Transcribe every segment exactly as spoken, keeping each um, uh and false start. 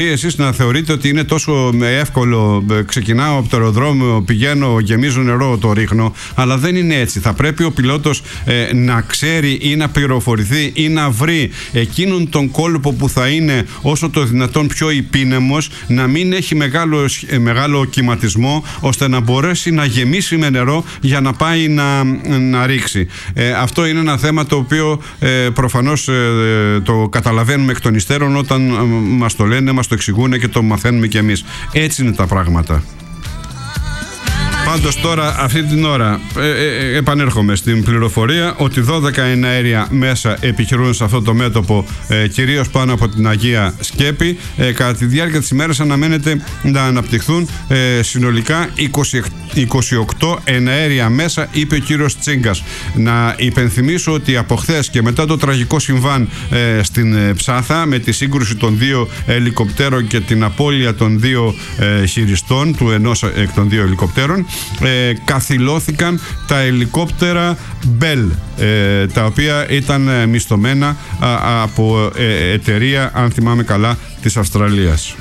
Εσείς να θεωρείτε ότι είναι τόσο εύκολο, ξεκινάω από το αεροδρόμιο, πηγαίνω, γεμίζω νερό, το ρίχνω, αλλά δεν είναι έτσι. Θα πρέπει ο πιλότος ε, να ξέρει ή να πληροφορηθεί ή να βρει εκείνον τον κόλπο που θα είναι όσο το δυνατόν πιο υπήνεμος, να μην έχει μεγάλο, μεγάλο κυματισμό, ώστε να μπορέσει να γεμίσει με νερό για να πάει να, να ρίξει. Ε, αυτό είναι ένα θέμα το οποίο ε, προφανώς ε, το καταλαβαίνουμε εκ των υστέρων όταν ε, μας το λένε, μας το εξηγούν και το μαθαίνουμε κι εμείς. Έτσι είναι τα πράγματα. Πάντως τώρα αυτή την ώρα ε, ε, επανέρχομαι στην πληροφορία ότι δώδεκα εναέρια μέσα επιχειρούν σε αυτό το μέτωπο, ε, κυρίως πάνω από την Αγία Σκέπη. Ε, κατά τη διάρκεια της ημέρας αναμένεται να αναπτυχθούν ε, συνολικά είκοσι οκτώ εναέρια μέσα, είπε ο κύριος Τσίγκας. Να υπενθυμίσω ότι από χθες και μετά το τραγικό συμβάν ε, στην ε, Ψάθα, με τη σύγκρουση των δύο ελικοπτέρων και την απώλεια των δύο ε, χειριστών του ενός εκ των δύο ελικοπτέρων, Ε, καθυλώθηκαν τα ελικόπτερα Bell, ε, τα οποία ήταν ε, μισθωμένα α, από ε, εταιρεία, αν θυμάμαι καλά, της Αυστραλίας.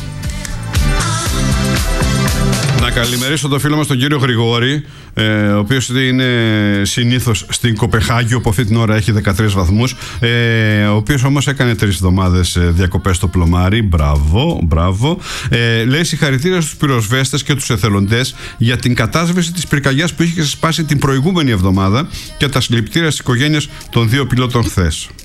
Να καλημερίσω τον φίλο μας τον κύριο Γρηγόρη, ε, ο οποίος είναι συνήθως στην Κοπεχάγη, όπου αυτή την ώρα έχει δεκατρείς βαθμούς, ε, ο οποίος όμως έκανε τρεις εβδομάδες διακοπές στο Πλωμάρι. Μπράβο, μπράβο. Ε, λέει συγχαρητήρια στους πυροσβέστες και τους εθελοντές για την κατάσβεση της πυρκαγιάς που είχε σπάσει την προηγούμενη εβδομάδα και τα συλληπιτήρια στις οικογένειες των δύο πιλότων χθες.